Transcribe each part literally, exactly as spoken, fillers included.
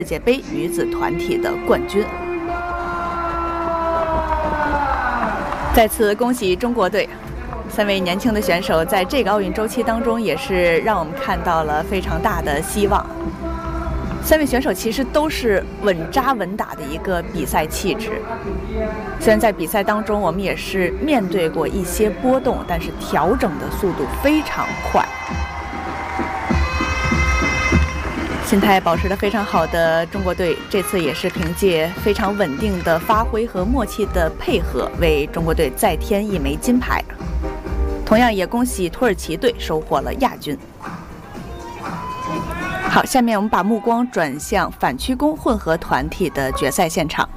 世界杯女子团体的冠军。再次恭喜中国队，三位年轻的选手在这个奥运周期当中，也是让我们看到了非常大的希望。三位选手其实都是稳扎稳打的一个比赛气质。虽然在比赛当中，我们也是面对过一些波动，但是调整的速度非常快。心态保持得非常好的中国队，这次也是凭借非常稳定的发挥和默契的配合，为中国队再添一枚金牌。同样也恭喜土耳其队收获了亚军。好，下面我们把目光转向反曲弓混合团体的决赛现场。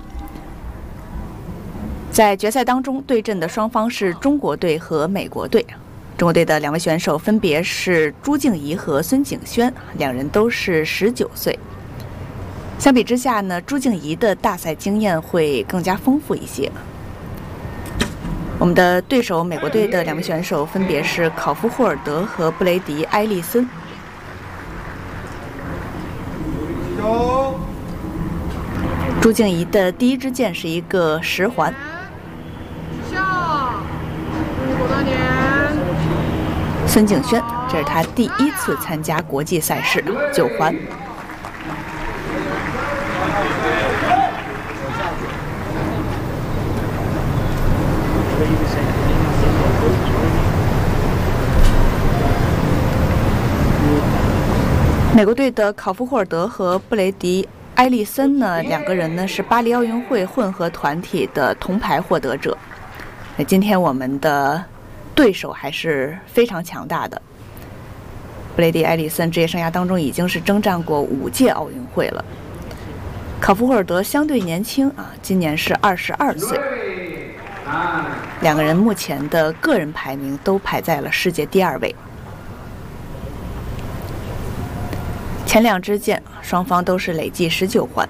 在决赛当中对阵的双方是中国队和美国队。中国队的两位选手分别是朱静怡和孙景轩，两人都是十九岁。相比之下呢，朱静怡的大赛经验会更加丰富一些。我们的对手美国队的两位选手分别是考夫霍尔德和布雷迪埃利森。朱静怡的第一支箭是一个十环。孙景轩，这是他第一次参加国际赛事，九环。美国队的考夫霍尔德和布雷迪埃利森呢，两个人呢是巴黎奥运会混合团体的铜牌获得者。那今天我们的对手还是非常强大的。布雷迪·埃里森职业生涯当中已经是征战过五届奥运会了。考夫霍尔德相对年轻啊，今年是二十二岁。两个人目前的个人排名都排在了世界第二位。前两支箭，双方都是累计十九环。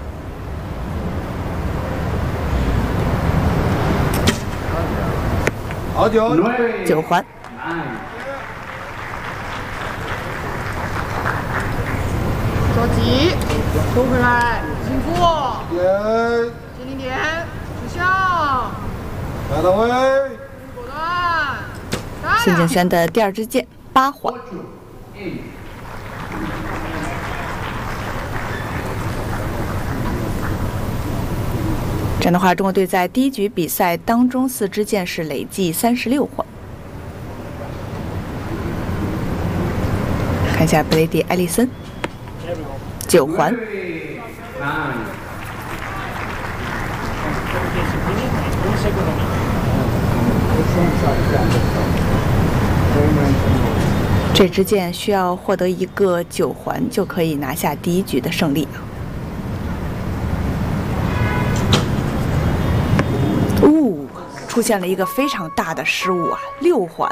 九环， 着急，收回来，辛苦，接零点，指向， 来到位， 果断， 孙景轩的第二支箭八环。这样的话，中国队在第一局比赛当中四支箭是累计三十六环。看一下布雷迪·埃利森，九环。这支箭需要获得一个九环，就可以拿下第一局的胜利。出现了一个非常大的失误啊，六环。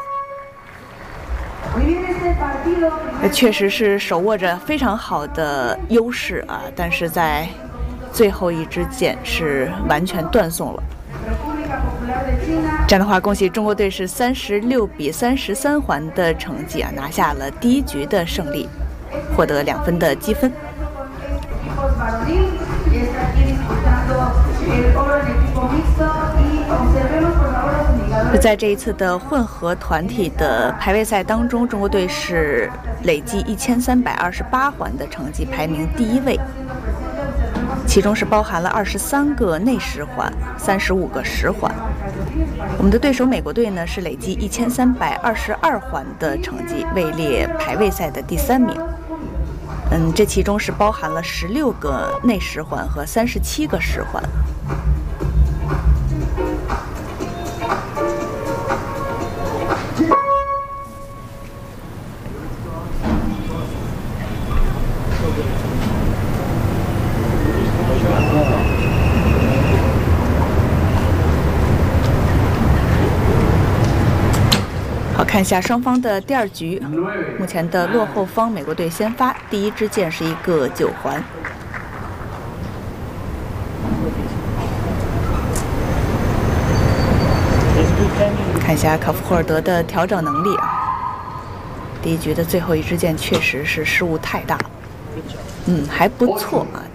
确实是手握着非常好的优势啊，但是在最后一支箭是完全断送了。这样的话，恭喜中国队是三十六比三十三环的成绩啊，拿下了第一局的胜利，获得两分的积分。在这一次的混合团体的排位赛当中，中国队是累计一千三百二十八环的成绩，排名第一位，其中是包含了二十三个内十环，三十五个十环。我们的对手美国队呢是累计一千三百二十二环的成绩，位列排位赛的第三名。嗯，这其中是包含了十六个内十环和三十七个十环。好，看一下双方的第二局，目前的落后方美国队先发，第一支箭是一个九环。看一下考夫霍尔德的调整能力啊，第一局的最后一支箭确实是失误太大了，嗯，还不错啊，